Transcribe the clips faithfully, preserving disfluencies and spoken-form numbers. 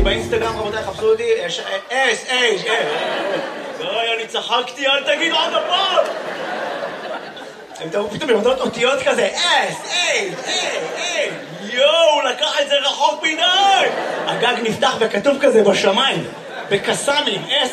באינסטגרם, רבותיי, חפשו אותי, אס, אס, אס. אוי, אני צחקתי, אל תגיד עוד הפעם. הם תראו פתאום יורדות אותיות כזה, אס, אס, אס, יואו, הוא לקח את זה רחוק מדי. הגג נפתח וכתוב כזה בשמיים, בקסמים, אס.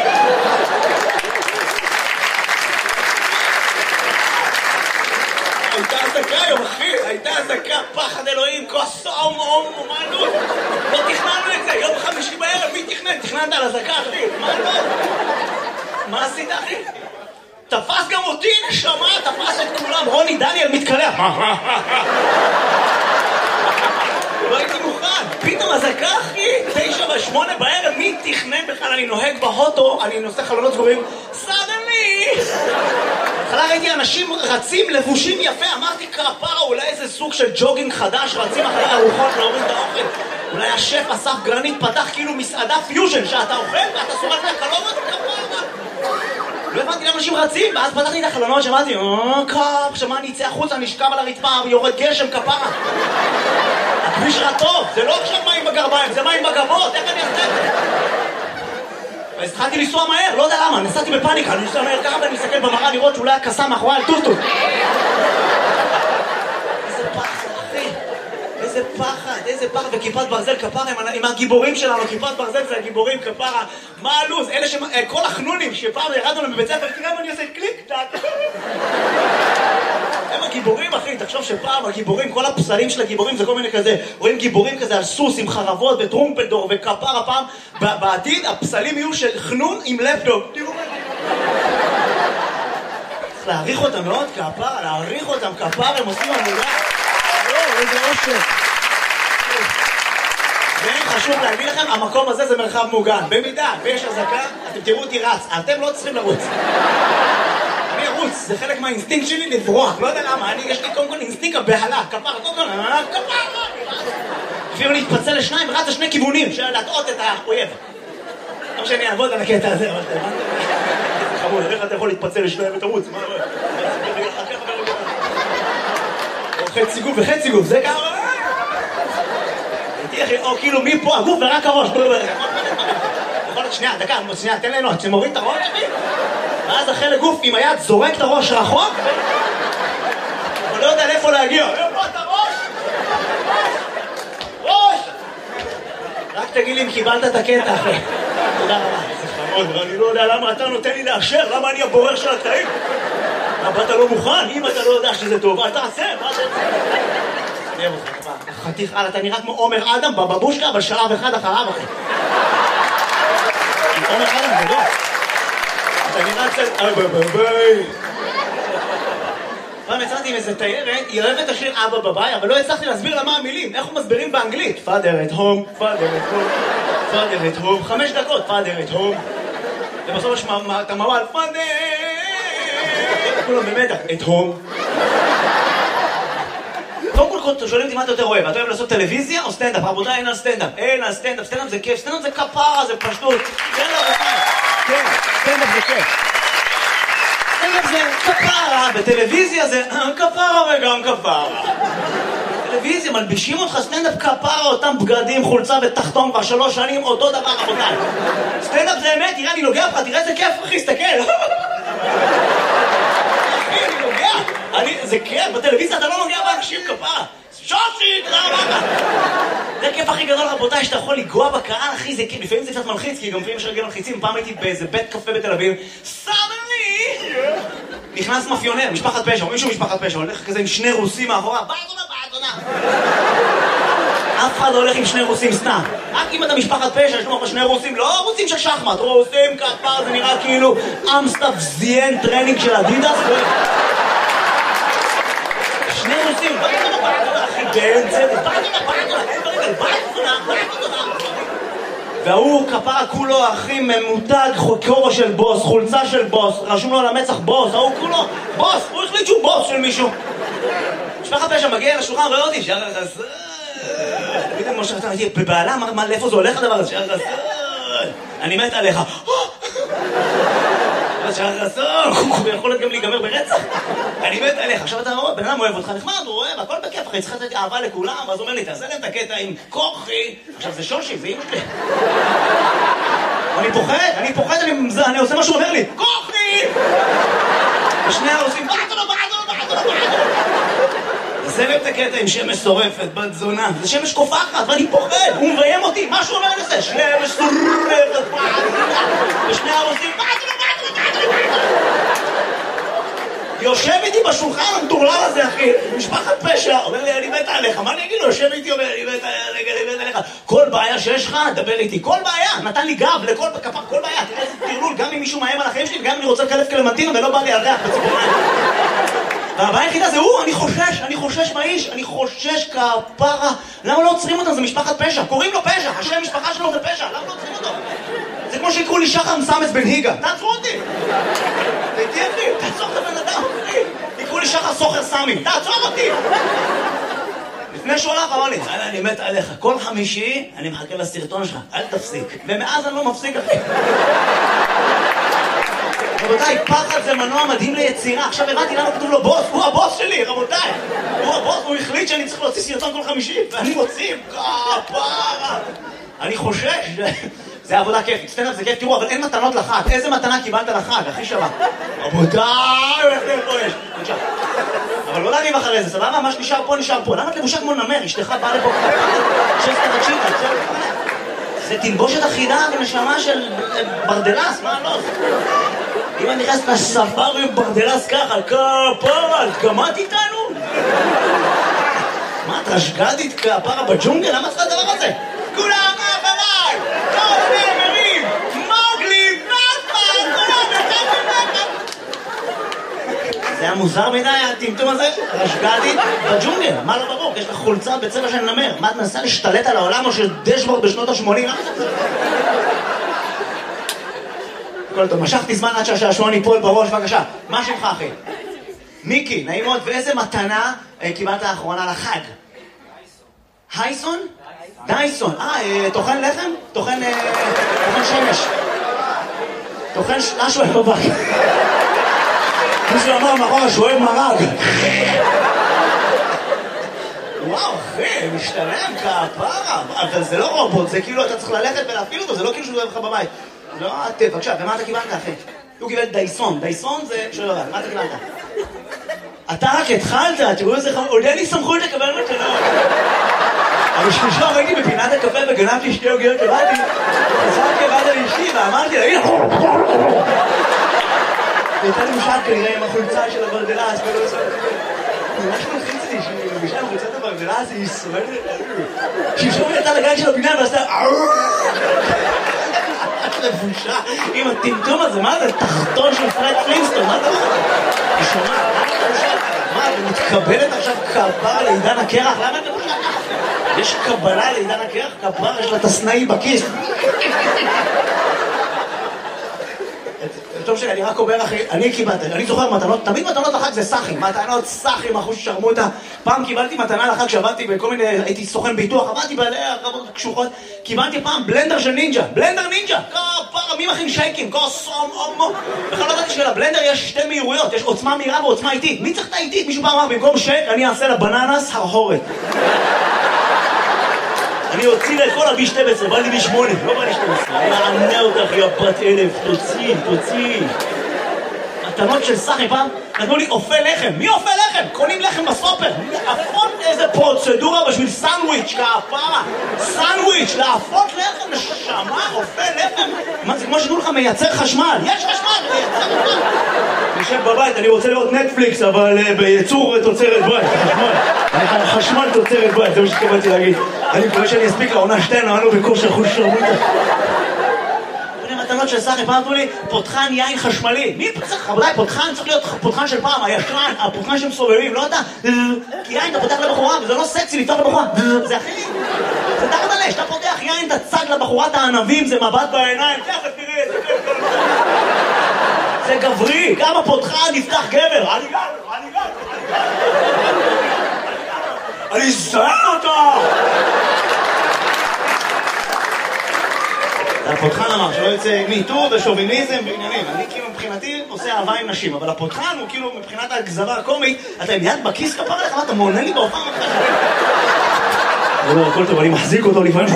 הייתה עסקה היום, אחי, הייתה עסקה, פחד אלוהים, כוס אום אום אומנות. לא תכננו את זה, יום חמישי בערב, מי תכנן? תכננת על עסקה, אחי, מה לא? מה עשית, אחי? תפס גם אותי, נשמה, תפס את כולם, רוני דניאל מתקלח. לא הייתי מוכן, פתאום עסקה, אחי, תשע ושמונה בערב, מי תכנן בכלל? אני נוהג בהוטו, אני נושא חלונות סגורים, סדני! התחלה ראיתי אנשים רצים לבושים יפה, אמרתי כפרה, אולי איזה סוג של ג'וגינג חדש, רצים אחרי ארוחות להוריד את האוכל. אולי השף אסף גרנית פתח כאילו מסעדה פיוז'ן, שאתה אוכל ואתה שורק את הקלוריות וכפרה. לא הבנתי למה אנשים רצים, ואז פתחתי את החלונות, שמעתי, אה, קאפ, שמה אני אצא החוצה, נשכב על הרצפה, יורד גשם, כפרה. הכביש רע טוב, זה לא עכשיו מים בגרביים, זה מים בגבות, איך אני אעשה את זה? אז התחלתי לנסוע מהר, לא יודע למה, נסעתי בפאניקה, אני נוסע מהר ככה ואני אסתכל במראה לראות שאולי הקסם מאחורי על טוסטוס. איזה פחד, אחי, איזה פחד, איזה פחד, וכיפת ברזל כפרה עם הגיבורים שלנו, כיפת ברזל זה הגיבורים כפרה, מה הלוז, אלה ש... כל החנונים שפעם ירדנו להם בבית ספר, תראה מה אני עושה, קליק, טאק. הם הגיבורים, אחי, תחשוב שפעם הגיבורים, כל הפסלים של הגיבורים זה כל מיני כזה, רואים גיבורים כזה על סוס עם חרבות וטרומפלדור וכפרה פעם, בעתיד הפסלים יהיו של חנון עם לפטופ. תראו מה זה. צריך להעריך אותם מאוד כפרה, להעריך אותם כפרה, הם עושים עמודה. לא, איזה אושר. חשוב להגיד לכם, המקום הזה זה מרחב מוגן. במידה ויש הזקה, אתם תראו אותי רץ, אתם לא צריכים לרוץ. אני ארוץ, זה חלק מהאינסטינקט שלי לברוח, לא יודע למה, אני יש לי קודם כל אינסטינקט הבהלה, כפרה, קודם כל, כפרה, אפילו להתפצל לשניים, רץ לשני כיוונים, של להטעות את האויב. לא שאני אעבוד על הקטע הזה, אבל זה חמוד, איך אתה יכול להתפצל לשניים ותרוץ? מה, או חצי גוף וחצי גוף, זה ככה, או כאילו מפה הגוף ורק הראש. שנייה, דקה, שנייה, תן לנו, אתה מוריד את הראש שלי? ואז החלק גוף עם היד זורק את הראש רחוק, אבל לא יודע לאיפה להגיע. איפה את הראש? ראש! רק תגיד לי אם קיבלת את הקטע אחרי. תודה רבה. זה חמוד, אני לא יודע למה אתה נותן לי לאשר, למה אני הבורר של הקטעים? למה אתה לא מוכן? אם אתה לא יודע שזה טוב, אל תעשה, מה אתה עושה? נראה אותך, חתיך, הלאה, אתה נראה כמו עומר אדם בבבושקה, אבל שלב אחד אחריו, אחי. עומר אדם, זה לא. אתה נראה קצת... אבא בביי. פעם יצאתי עם איזה תיירת, היא אוהבת את השיר אבא בביי, אבל לא הצלחתי להסביר לה מה המילים, איך הוא מסבירים באנגלית. Father at home, Father at home, Father at home, חמש דקות, Father at home. ובסוף יש את המוואל, Father! כולם במתח, at home. קודם כל שואלים אותי מה אתה יותר אוהב, אתה אוהב לעשות טלוויזיה או סטנדאפ? רבותיי, אין על סטנדאפ, אין על סטנדאפ, סטנדאפ זה כיף, סטנדאפ זה כפרה, זה פשטות, כן רבותיי, כן, סטנדאפ זה כיף. סטנדאפ זה כפרה, בטלוויזיה זה כפרה וגם כפרה. טלוויזיה, מלבישים אותך סטנדאפ כפרה, אותם בגדים, חולצה ותחתון כבר שלוש שנים, אותו דבר רבותיי. סטנדאפ זה אמת, תראה אני נוגע לך, תראה איזה כיף אחי, סתכל. זה כיף, בטלוויזיה אתה לא נוגע באנשים כפרה. שושי, תראה מה. זה הכיף הכי גדול רבותיי, שאתה יכול לגוע בקהל, אחי, זה כיף. לפעמים זה קצת מלחיץ, כי גם לפעמים יש רגל מלחיצים. פעם הייתי באיזה בית קפה בתל אביב, סדני! נכנס מאפיונר, משפחת פשע, מישהו משפחת פשע, הולך כזה עם שני רוסים מאחורה, באדונה, באדונה. אף אחד לא הולך עם שני רוסים סתם. רק אם אתה משפחת פשע, יש לך שני רוסים, לא רוסים של שחמט, רוסים כפר, זה נראה כאילו אמסטאפ זיין טרנינג של אדידס. שני רוסים, באדונה, באדונה, אחי, באמצע, באדונה, באדונה, אין ברגל, באדונה, באדונה. והוא כפרה כולו, אחי, ממותג כובע של בוס, חולצה של בוס, רשום לו על המצח בוס, ההוא כולו, בוס, הוא החליט שהוא בוס של מישהו. משפחת פשע מגיע לשולחן, רואה אותי, שער חסר. תגיד לי, משה, אתה הייתי בבעלה, לאיפה זה הולך הדבר הזה? שער חסר. אני מת עליך. שחר חסון, הוא יכול להיות גם להיגמר ברצח. אני מת עליך, עכשיו אתה רואה, בן אדם אוהב אותך, נחמד, הוא אוהב, הכל בכיף, אחי, צריך לתת אהבה לכולם, אז הוא אומר לי, תעשה להם את הקטע עם כוחי. עכשיו זה שושי, זה אמא שלי. אני פוחד, אני פוחד, אני עושה מה שהוא אומר לי, כוחי! ושני העושים, בעדו, בעדו, בעדו, בעדו. תעשה להם את הקטע עם שמש שורפת, בת זונה, זה שמש קופחת, ואני פוחד, הוא מביים אותי, מה שהוא אומר לי זה, שמש שורפת, בעדו, ושני העושים, בעדו, בעדו, בעדו, בעדו. יושב איתי בשולחן המטורלל הזה, אחי, משפחת פשע, אומר לי, אני מת עליך, מה אני אגיד לו? יושב איתי, אומר, אני מת עליך, אני מת עליך. כל בעיה שיש לך, דבר איתי, כל בעיה, נתן לי גב לכל כפר, כל בעיה, תראה איזה תרלול, גם אם מישהו מאיים על החיים שלי, וגם אם אני רוצה לקלף קלמנטינה ולא בא לי על ריח בציפורניים. והבעיה היחידה זה הוא, אני חושש, אני חושש מהאיש, אני חושש כפרה. למה לא עוצרים אותם? זה משפחת פשע, קוראים לו פשע, השם משפחה שלו זה פשע, למה לא עוצרים אותו? זה כמו שיקראו לי שחר מסמס בן היגה, תעצרו אותי! תהייתי אחי, תעצור את הבן אדם, אחי! יקראו לי שחר סוחר סמי, תעצור אותי! לפני שהוא הלך, אמר לי, אני מת עליך, כל חמישי אני מחכה לסרטון שלך, אל תפסיק. ומאז אני לא מפסיק, אחי. רבותיי, פחד זה מנוע מדהים ליצירה. עכשיו הבנתי למה כתוב לו בוס, הוא הבוס שלי, רבותיי. הוא הבוס, הוא החליט שאני צריך להוציא סרטון כל חמישי, ואני מוציא, כפרה. אני חושש, זה עבודה כיפית, סטנדאפ זה כיף, תראו, אבל אין מתנות לחג. איזה מתנה קיבלת לחג, הכי שווה? רבותיי, איך זה פה יש? אבל לא להגיב אחרי זה, סבבה? מה שנשאר פה, נשאר פה. למה את לבושה כמו נמר? אשתך באה לפה שסטה תקשיבה, זה תלבושת אחידה ונשמה של ברדלס, מה לא? אם אני נכנס לספארי עם ברדלס ככה, כפרה, את גמרת איתנו? מה, את רשגדית כפרה בג'ונגל? למה צריך הדבר הזה? כולם אחריי! כל הנאמרים! מוגלי, נאפה! כולם נאפה! זה היה מוזר מדי, הטמטום הזה? רשגדית בג'ונגל, מה לא ברור? יש לך חולצה בצבע של נמר. מה, את מנסה להשתלט על העולם או של דשבורד בשנות ה-שמונים? כל טוב, משכתי זמן עד שהשעשועון ייפול בראש, בבקשה. מה שמך, אחי? מיקי, נעים מאוד, ואיזה מתנה קיבלת האחרונה לחג? הייסון? דייסון. אה, טוחן לחם? טוחן שמש. טוחן משהו בבק. מישהו אמר מאחורה שהוא אוהב מרג. וואו, אחי, משתלם כפרה. אבל זה לא רובוט, זה כאילו אתה צריך ללכת ולהפעיל אותו, זה לא כאילו שהוא אוהב לך בבית. לא, את, בבקשה, ומה אתה קיבלת, אחי? הוא קיבל דייסון. דייסון זה... שואל לבד, מה אתה קיבלת? אתה רק התחלת, תראו איזה חמור, עוד אין לי סמכות לקבל מתנות. אבל שלושה ראיתי בפינת הקפה וגנבתי שתי עוגיות לבדי, חזרתי לבד על אשתי ואמרתי לה, הנה! הייתה לי משל כנראה עם החולצה של הברדלס, ולא עושה... ממש מלחיץ לי שהיא מבישה עם חולצת הברדלס, היא שורדת... שלשום יצאה לגן של הפינה ועשתה... לבושה עם הטמטום הזה, מה זה? תחתון של פרד פלינסטון, מה זה? היא שומעת, מה, ומתקבלת עכשיו כפרה לעידן הקרח? למה את לבושה ככה? יש קבלה לעידן הקרח? כפרה, יש לה את הסנאי בכיס. טוב שלי, אני רק אומר אחי, אני קיבלתי, אני זוכר מתנות, תמיד מתנות לחג זה סחים, מתנות סחים, אחוז ששרמוטה. פעם קיבלתי מתנה לחג שעבדתי בכל מיני, הייתי סוכן ביטוח, עבדתי בעלי הרבות קשוחות, קיבלתי פעם בלנדר של נינג'ה, בלנדר נינג'ה, כפרה, מי מכין שייקים, כוסום, אומו. בכלל לא ידעתי שלבלנדר יש שתי מהירויות, יש עוצמה מהירה ועוצמה איטית. מי צריך את האיטית? מישהו פעם אמר, במקום שייק, אני אעשה לבננס הרהורת. אני אוציא לה את כל הבי שתים עשרה, בא לי בי שמונה, לא בא לי שתים עשרה. אני אענה אותך, יא בת אלף, תוציא, תוציא. מתנות של סחי פעם, נתנו לי אופה לחם. מי אופה לחם? קונים לחם בסופר. להפות איזה פרוצדורה בשביל סנדוויץ', כפרה. סנדוויץ', להפות לחם, נשמה, אופה לחם. מה זה כמו שתנו לך מייצר חשמל? יש חשמל, מייצר חשמל. נשב בבית, אני רוצה לראות נטפליקס, אבל בייצור תוצרת בית, חשמל. אני חשמל תוצרת בית, זה מה שתקבלתי להגיד. אני מקווה שאני אספיק לעונה שתיים, אמרנו בקורס של חוש שרמוטה. מתנות של סחי, פעם אמרו לי, פותחן יין חשמלי. מי צריך? רבותיי, פותחן צריך להיות פותחן של פעם, הישן, הפותחן שמסובבים, לא אתה. כי יין אתה פותח לבחורה, וזה לא סקסי לפתוח לבחורה. זה אחי, זה תחת עלי, שאתה פותח יין, אתה צג לבחורת הענבים, זה מבט בעיניים, תכף תראי את זה. זה גברי, כמה פותחן נפתח גבר. אני גר, אני גר, אני גר. אני זהר אותו! הפותחן אמר שלא יוצא מיטור ושוביניזם ועניינים. אני כאילו מבחינתי עושה אהבה עם נשים, אבל הפותחן הוא כאילו מבחינת הגזרה הקומית, אתה עם יד בכיס כפר לך, מה אתה מעונה לי בהופעה מתחשבים? לא, לא, הכל טוב, אני מחזיק אותו לפעמים.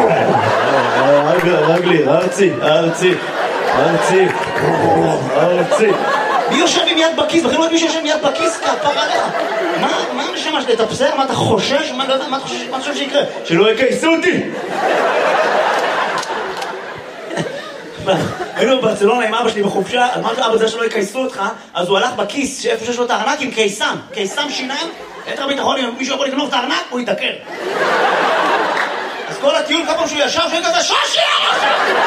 רגלי, ארצי, ארצי, ארצי, ארצי. מי יושב עם יד בכיס? בכלל לא יודעת מי שיושב עם יד בכיס כפר עליך. מה הנשמה שלי? תפסר? מה אתה חושש? מה אתה חושב שיקרה? שלא יקייסו אותי! היינו בברצלונה עם אבא שלי בחופשה, אמרתי אבא זה שלא יקייסו אותך, אז הוא הלך בכיס איפה שיש לו את הארנק עם קיסם, קיסם שיניים, את הביטחון, אם מישהו יכול לגנוב את הארנק, הוא יתעקר. אז כל הטיול כמה שהוא ישב, שהוא כזה שושי!